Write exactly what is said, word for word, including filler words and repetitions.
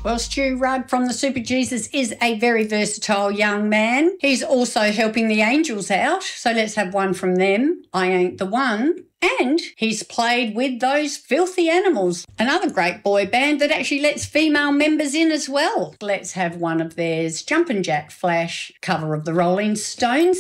Well, Stu Rudd from the Super Jesus is a very versatile young man. He's also helping the Angels out, so let's have one from them. I Ain't the One. And he's played with those Filthy Animals, another great boy band that actually lets female members in as well. Let's have one of theirs, Jumpin' Jack Flash, cover of the Rolling Stones.